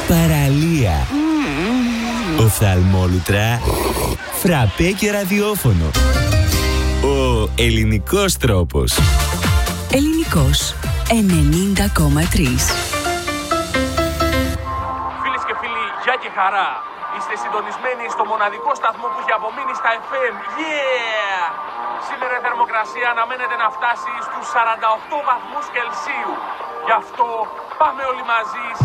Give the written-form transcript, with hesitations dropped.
παραλία, οφθαλμόλουτρα, φραπέ και ραδιόφωνο. Ο ελληνικός τρόπος. Ελληνικός 90,3. Φίλες και φίλοι, γεια και χαρά. Είστε συντονισμένοι στο μοναδικό σταθμό που έχει απομείνει στα FM. Yeah! Σήμερα η θερμοκρασία αναμένεται να φτάσει στους 48 βαθμούς Κελσίου. Γι' αυτό πάμε όλοι μαζί